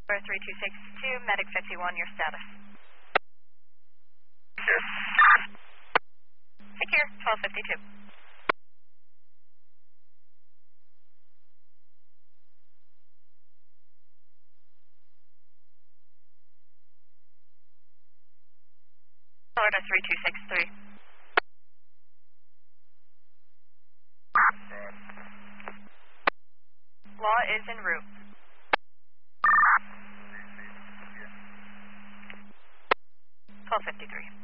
3262, Medic 51, your status. Secure, 1252. Florida 3263. Law is en route. 1253.